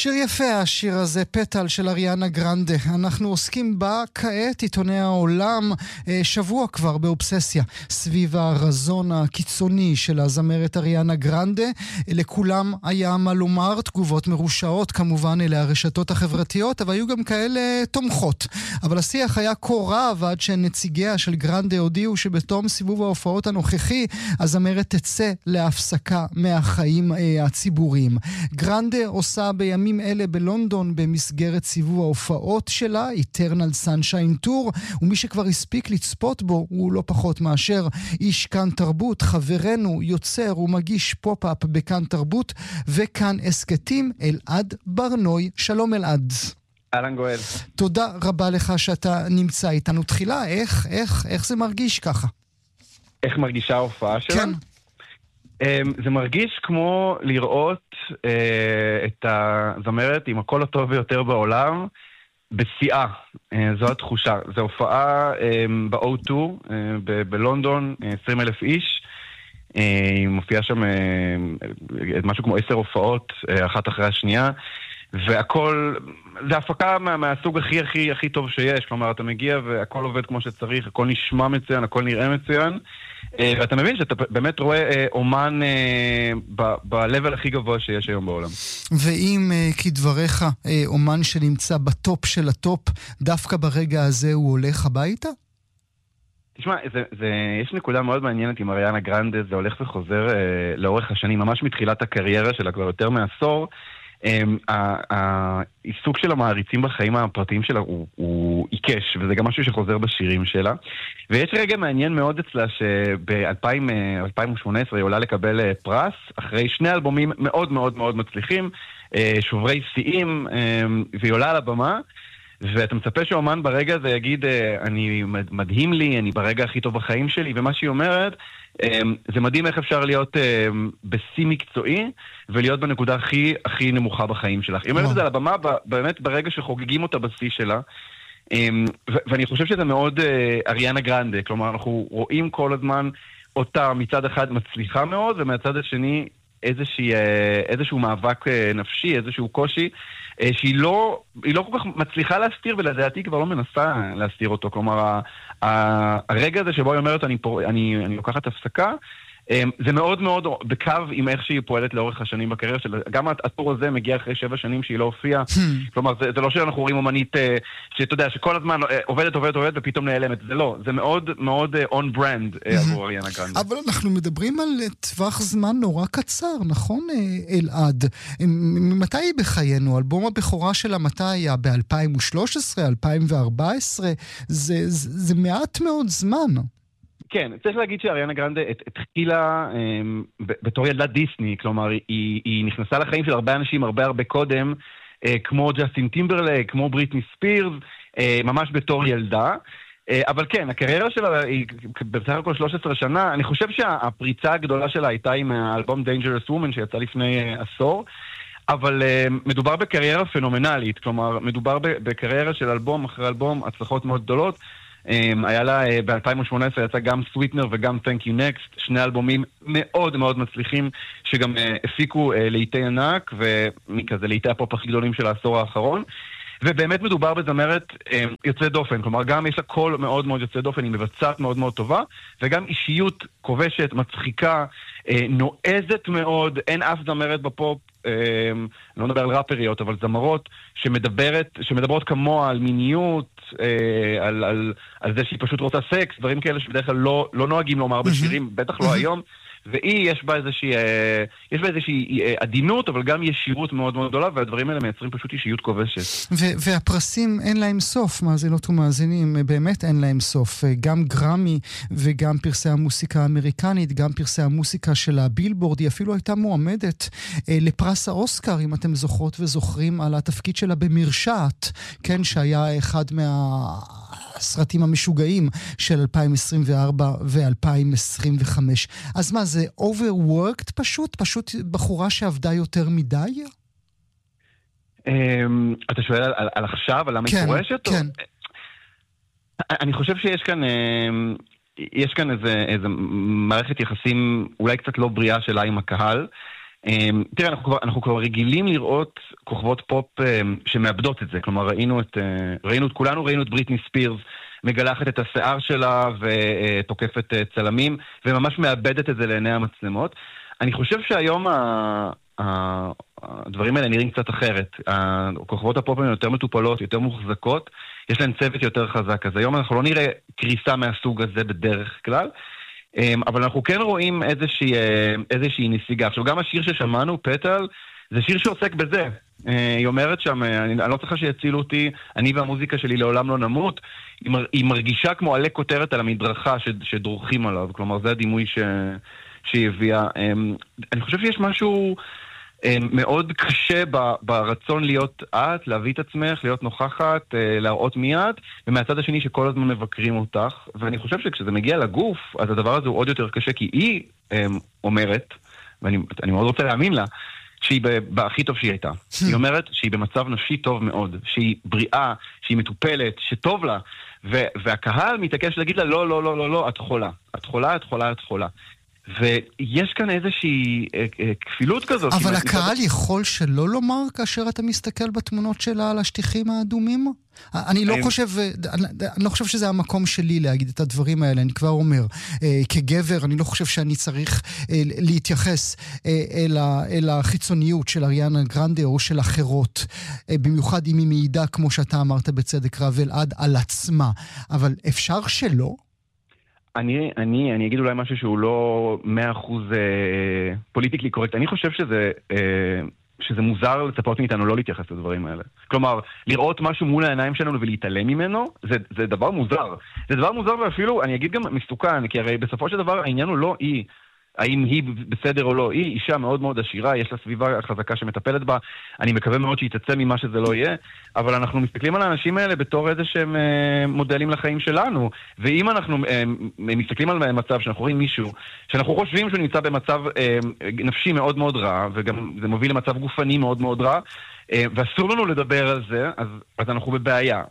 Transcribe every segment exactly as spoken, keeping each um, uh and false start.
שיר יפה השיר הזה, פטל של אריאנה גרנדה. אנחנו עוסקים בה כעת, עיתוני העולם, שבוע כבר באובססיה סביב הרזון הקיצוני של הזמרת אריאנה גרנדה. לכולם היה מה לומר, תגובות מרושעות כמובן אלה הרשתות החברתיות, אבל היו גם כאלה תומכות. אבל השיח היה כה רב עד שנציגיה של גרנדה הודיעו שבתום סיבוב ההופעות הנוכחי הזמרת תצא להפסקה מהחיים הציבוריים. גרנדה עושה בימים אלה בלונדון במסגרת סיבוב ההופעות שלה, Eternal Sunshine Tour, ומי שכבר הספיק לצפות בו הוא לא פחות מאשר איש כאן תרבות, חברנו, יוצר ומגיש פופ-אפ בכאן תרבות וכאן הסקטים, אלעד ברנוי. שלום אלעד. אהלן גואל. תודה רבה לך שאתה נמצא איתנו. תחילה, איך, איך, איך זה מרגיש ככה? איך מרגישה ההופעה שלה? כן. זה מרגיש כמו לראות אה, את הזמרת עם הקול הטוב ביותר בעולם בשיאה. אה, זו התחושה. זו הופעה אה, ב-או טו אה, ב- בלונדון, עשרים אלף איש. אה, היא מופיעה שם אה, משהו כמו עשר הופעות, אה, אחת אחרי השנייה. והכל, זה הפקה מה, מהסוג הכי הכי הכי טוב שיש. כלומר, אתה מגיע והכל עובד כמו שצריך, הכל נשמע מצוין, הכל נראה מצוין. ואתה מבין שאתה באמת רואה אומן ב-level הכי גבוה שיש היום בעולם. ואם כדבריך אומן שנמצא בטופ של הטופ, דווקא ברגע הזה הוא הולך הביתה? תשמע, זה, זה, יש נקודה מאוד מעניינת עם אריאנה גרנדה, זה הולך וחוזר לאורך השנים, ממש מתחילת הקריירה שלה כבר יותר מעשור. העיסוק של המעריצים בחיים הפרטיים שלה הוא, הוא עיקש, וזה גם משהו שחוזר בשירים שלה. ויש רגע מעניין מאוד אצלה שב-אלפיים ושמונה עשרה היא עולה לקבל פרס, אחרי שני אלבומים מאוד מאוד מאוד מצליחים, שוברי שיאים, והיא עולה על הבמה, ואתה מצפה שאומן ברגע הזה יגיד, אני מדהים לי, אני ברגע הכי טוב בחיים שלי, ומה שהיא אומרת, זה מדהים איך אפשר להיות בשיא מקצועי, ולהיות בנקודה הכי הכי נמוכה בחיים שלך. היא אומרת את זה על הבמה, באמת ברגע שחוגגים אותה בשיא שלה, ואני חושב שזה מאוד אריאנה גרנדה, כלומר אנחנו רואים כל הזמן אותה מצד אחד מצליחה מאוד, ומצד השני איזושהי, איזשהו מאבק נפשי, איזשהו קושי, שהיא לא, היא לא כל כך מצליחה להסתיר, ולדעתי כבר לא מנסה להסתיר אותו. כלומר, הרגע הזה שבו היא אומרת, אני, אני, אני לוקחת הפסקה, זה מאוד מאוד בקו עם איך שהיא פועלת לאורך השנים בקריירה שלה. גם הטור הזה מגיע אחרי שבע שנים שהיא לא הופיעה. כלומר, זה, זה לא שאנחנו רואים אומנית שאתה יודע, שכל הזמן עובדת, עובדת, עובדת ופתאום נעלמת. זה לא. זה מאוד מאוד on brand עבור אריאנה גרנדה. אבל אנחנו מדברים על טווח זמן נורא קצר, נכון אלעד? מתי היא בחיינו? אלבום הבכורה שלה מתי היה? ב-אלפיים ושלוש עשרה, אלפיים וארבע עשרה? זה, זה, זה מעט מאוד זמן. כן, צריך להגיד שאריאנה גרנדה התחילה אמ, בתור ילדת דיסני, כלומר, היא, היא נכנסה לחיים של הרבה אנשים הרבה הרבה קודם, אה, כמו ג'סטין טימברלייק, כמו בריטני ספירס, אה, ממש בתור ילדה. אה, אבל כן, הקריירה שלה היא בסך הכל שלוש עשרה שנה. אני חושב שהפריצה הגדולה שלה הייתה עם האלבום Dangerous Woman שיצא לפני אה, עשור, אבל uh, מדובר בקריירה פנומנלית, כלומר, מדובר בקריירה של אלבום אחרי אלבום, הצלחות מאוד גדולות. Um, היה לה uh, ב-אלפיים ושמונה עשרה יצא גם Sweetener וגם Thank You Next, שני אלבומים מאוד מאוד מצליחים, שגם uh, הפיקו uh, לעיתי ענק, ומכזה לעיתי הפופ הכי גדולים של העשור האחרון. ובאמת מדובר בזמרת um, יוצא דופן, כלומר גם יש לה קול מאוד מאוד יוצא דופן, היא מבצעת מאוד מאוד טובה, וגם אישיות כובשת, מצחיקה, uh, נועזת מאוד, אין אף זמרת בפופ, אני לא מדבר על ראפריות, אבל זמרות שמדברת, שמדברות כמוה על מיניות, על, על, על זה שהיא פשוט רוצה סקס, דברים כאלה שבדרך כלל לא, לא נוהגים לומר בשירים, בטח לא היום. והיא, יש בה איזושהי, יש בה איזושהי עדינות, אבל גם ישירות מאוד מאוד גדולה, והדברים האלה מייצרים פשוט אישיות כובשת. והפרסים אין להם סוף, מאזינות ומאזינים, באמת אין להם סוף. גם גרמי וגם פרסי המוסיקה האמריקנית, גם פרסי המוסיקה של הבילבורד, היא אפילו הייתה מועמדת לפרס האוסקר, אם אתם זוכרות וזוכרים, על התפקיד שלה במרשעת, כן, שהיה אחד מה... הסרטים המשוגעים של אלפיים עשרים וארבע ו-אלפיים עשרים וחמש. אז מה, זה overworked פשוט? פשוט בחורה שעבדה יותר מדי? אתה שואל על, על עכשיו, על המפורשת? כן, כן. אני חושב שיש כאן, יש כאן איזה, איזה מערכת יחסים אולי קצת לא בריאה שלה עם הקהל, תראה, אנחנו כבר, אנחנו כבר רגילים לראות כוכבות פופ שמאבדות את זה, כלומר ראינו את, ראינו את כולנו, ראינו את בריטני ספירס, מגלחת את השיער שלה ותוקפת צלמים, וממש מאבדת את זה לעיני המצלמות. אני חושב שהיום ה... הדברים האלה נראים קצת אחרת. כוכבות הפופ הן יותר מטופלות, יותר מוחזקות, יש להן צוות יותר חזק. אז היום אנחנו לא נראה קריסה מהסוג הזה בדרך כלל, אבל אנחנו כן רואים איזושהי, איזושהי נסיגה. עכשיו, גם השיר ששמענו, פטל, זה שיר שעוסק בזה. היא אומרת שם, אני, אני לא צריכה שיצילו אותי, אני והמוזיקה שלי לעולם לא נמות. היא, מר, היא מרגישה כמו עלי כותרת על המדרכה ש, שדורכים עליו. כלומר, זה הדימוי ש, שהיא הביאה. אני חושב שיש משהו מאוד קשה ברצון להיות את, להביא את עצמך, להיות נוכחת, להראות מיד, ומהצד השני שכל הזמן מבקרים אותך. ואני חושב שכשזה מגיע לגוף, אז הדבר הזה הוא עוד יותר קשה, כי היא אומרת, ואני אני מאוד רוצה להאמין לה, שהיא בהכי טוב שהיא הייתה. היא אומרת שהיא במצב נפשי טוב מאוד, שהיא בריאה, שהיא מטופלת, שטוב לה, והקהל מתעקש להגיד לה, לא, לא, לא, לא, לא, את חולה. את חולה, את חולה, את חולה. ויש כאן איזושהי כפילות כזאת. אבל הקהל יכול שלא לומר כאשר אתה מסתכל בתמונות שלה על השטיחים האדומים? אני לא חושב, אני לא חושב שזה המקום שלי להגיד את הדברים האלה, אני כבר אומר. כגבר, אני לא חושב שאני צריך להתייחס אל החיצוניות של אריאנה גרנדה או של אחרות, במיוחד אם היא מעידה, כמו שאתה אמרת בצדק רב, אלעד, על עצמה. אבל אפשר שלא? אני, אני, אני אגיד אולי משהו שהוא לא מאה אחוז אה, פוליטיקלי קורקט. אני חושב שזה, אה, שזה מוזר לצפות מאיתנו לא להתייחס לדברים האלה. כלומר, לראות משהו מול העיניים שלנו ולהתעלם ממנו, זה, זה דבר מוזר. זה דבר מוזר ואפילו, אני אגיד גם מסוכן, כי הרי בסופו של דבר העניין הוא לא היא, האם היא בסדר או לא. היא אישה מאוד מאוד עשירה, יש לה סביבה חזקה שמטפלת בה, אני מקווה מאוד שהיא תצא ממה שזה לא יהיה, אבל אנחנו מסתכלים על האנשים האלה בתור איזה שהם אה, מודלים לחיים שלנו, ואם אנחנו אה, מסתכלים על מצב שאנחנו רואים מישהו, שאנחנו חושבים שהוא נמצא במצב אה, נפשי מאוד מאוד רע, וגם זה מוביל למצב גופני מאוד מאוד רע, אה, ואסור לנו לדבר על זה, אז, אז אנחנו בבעיה.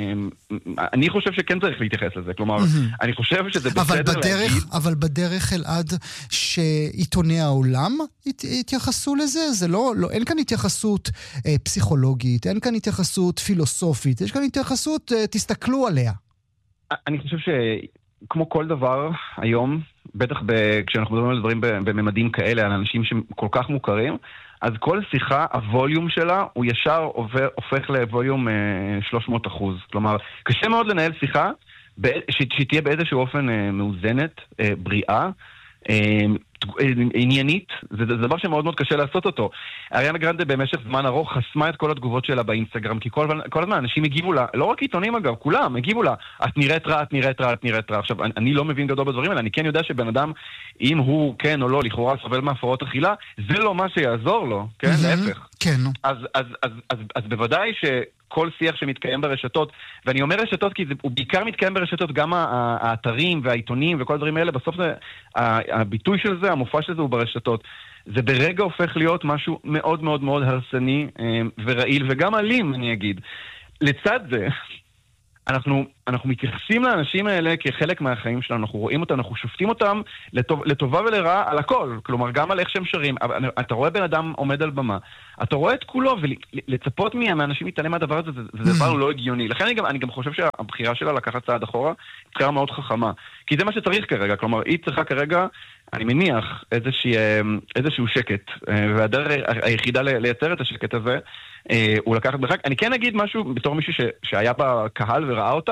אני חושב שכן צריך להתייחס לזה, כלומר, אני חושב שזה בסדר להגיד... אבל בדרך אלעד שעיתוני העולם התייחסו לזה, זה לא, אין כאן התייחסות פסיכולוגית, אין כאן התייחסות פילוסופית, יש כאן התייחסות, תסתכלו עליה. אני חושב שכמו כל דבר היום, בטח כשאנחנו מדברים על דברים בממדים כאלה, על אנשים שכל כך מוכרים, אז כל שיחה, הווליום שלה, הוא ישר עובר, הופך לווליום אה, שלוש מאות אחוז. כלומר, קשה מאוד לנהל שיחה, שהיא תהיה באיזשהו אופן אה, מאוזנת, אה, בריאה, אה, עניינית. זה, זה דבר שמאוד מאוד קשה לעשות אותו. אריאנה גרנדה במשך זמן ארוך חסמה את כל התגובות שלה באינסטגרם, כי כל, כל הזמן אנשים הגיבו לה, לא רק עיתונים אגב, כולם הגיבו לה, את נראית רע, את נראית רע, את נראית רע. עכשיו, אני, אני לא מבין גדול בדברים האלה, אני כן יודע שבן אדם, אם הוא כן או לא, לכאורה סובל מהפרעות אכילה, זה לא מה שיעזור לו, כן? להפך. כן. אז, אז, אז, אז, אז בוודאי שכל שיח שמתקיים ברשתות, ואני אומר רשתות כי זה, הוא בעיקר מתקיים ברשתות, גם האתרים והעיתונים וכל הדברים האלה, בסוף זה, הביטוי של זה, המופע של זה הוא ברשתות. זה ברגע הופך להיות משהו מאוד מאוד מאוד הרסני ורעיל, וגם אלים, אני אגיד. לצד זה, אנחנו, אנחנו מתייחסים לאנשים האלה כחלק מהחיים שלנו, אנחנו רואים אותם, אנחנו שופטים אותם לטוב, לטובה ולרעה על הכל, כלומר גם על איך שהם שרים. אתה רואה בן אדם עומד על במה, אתה רואה את כולו, ולצפות מהאנשים להתעלם מהדבר הזה, זה, זה דבר לא הגיוני. לכן אני גם, אני גם חושב שהבחירה שלה לקחת צעד אחורה, היא בחירה מאוד חכמה, כי זה מה שצריך כרגע, כלומר היא צריכה כרגע, אני מניח, איזושהי, איזשהו שקט, והדרך היחידה לייצר את השקט הזה, הוא לקחת בחק. אני כן אגיד משהו בתור מישהו ש, שהיה בקהל וראה אותה,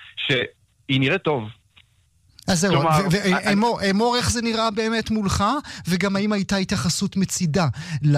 שהיא נראית טוב. אז זהו, ואמור איך זה נראה באמת מולך, וגם האם הייתה התייחסות מצידה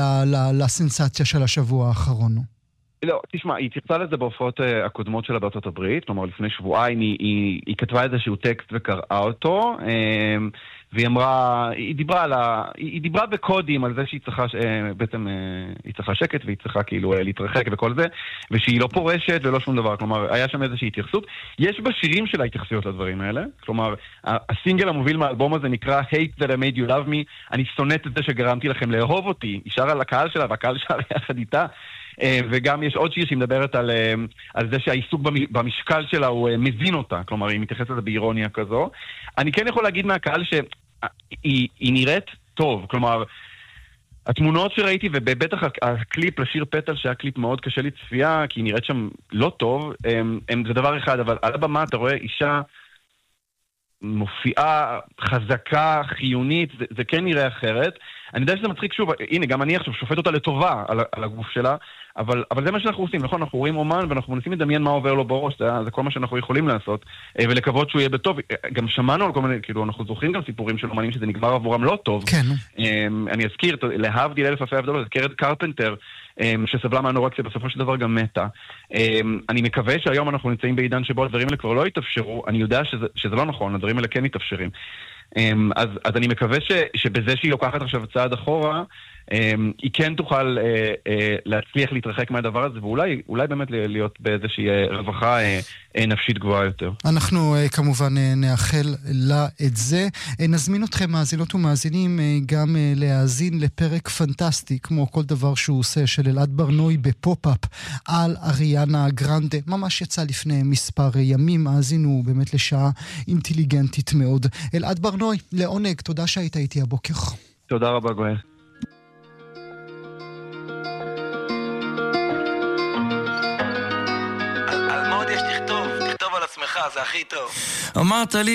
לסנסציה של השבוע האחרון? לא, תשמע, היא תרצה לזה בהופעות הקודמות שלה בארצות הברית, כלומר לפני שבועיים היא, היא, היא כתבה איזשהו טקסט וקראה אותו, והיא אמרה, היא דיברה על ה... היא דיברה בקודים על זה שהיא צריכה, בעצם היא צריכה שקט והיא צריכה כאילו להתרחק וכל זה, ושהיא לא פורשת ולא שום דבר, כלומר היה שם איזושהי התייחסות. יש בשירים שלה התייחסויות לדברים האלה, כלומר הסינגל המוביל מהאלבום הזה נקרא Hate That I Made You Love Me, אני שונאת את זה שגרמתי לכם לאהוב אותי, היא שרה על הקהל שלה והקהל שלה יחד איתה, וגם יש עוד שיר שהיא מדברת על, על זה שהעיסוק במשקל שלה הוא מבין אותה, כלומר היא מתייחסת לזה באירוניה כזו. אני כן יכול להגיד מהקהל שהיא נראית טוב, כלומר התמונות שראיתי, ובטח הקליפ לשיר פטל, שהיה קליפ מאוד קשה לצפייה, כי היא נראית שם לא טוב, הם, הם, זה דבר אחד, אבל על הבמה אתה רואה אישה מופיעה חזקה, חיונית, זה, זה כן נראה אחרת. אני יודע שזה מצחיק שוב, הנה, גם אני עכשיו שופט אותה לטובה על, על הגוף שלה, אבל, אבל זה מה שאנחנו עושים, נכון? אנחנו רואים אומן ואנחנו מנסים לדמיין מה עובר לו בראש, זה, זה כל מה שאנחנו יכולים לעשות, ולקוות שהוא יהיה בטוב. גם שמענו על כל מיני, כאילו, אנחנו זוכרים גם סיפורים של אומנים שזה נגמר עבורם לא טוב. כן. אני אזכיר, להבדיל אלף אלפי הבדלות, זה קרד קרפנטר, שסבלה מהנורקסיה, בסופו של דבר גם מתה. אני מקווה שהיום אנחנו נמצאים בעידן שבו הדברים האלה כבר לא יתאפשרו, אני יודע שזה, שזה לא נכון, הדברים האלה כן מתאפשרים. אז, אז אני מקווה ש, שבזה שהיא לוקחת עכשיו צעד אחורה, היא כן תוכל להצליח להתרחק מהדבר הזה, ואולי אולי באמת להיות באיזושהי רווחה נפשית גבוהה יותר. אנחנו כמובן נאחל לה את זה. נזמין אתכם, מאזינות ומאזינים, גם להאזין לפרק פנטסטי, כמו כל דבר שהוא עושה, של אלעד ברנוי בפופ-אפ על אריאנה גרנדה. ממש יצא לפני מספר ימים, האזינו באמת לשעה אינטליגנטית מאוד. אלעד ברנוי, לעונג, תודה שהיית איתי הבוקר. תודה רבה, גואל. זה הכי טוב. אמרת לי